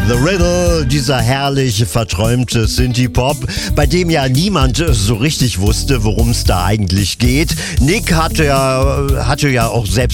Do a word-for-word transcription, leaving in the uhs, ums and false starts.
The Riddle, dieser herrliche, verträumte Synthie-Pop, bei dem ja niemand so richtig wusste, worum es da eigentlich geht. Nick hatte ja, hatte ja auch selbst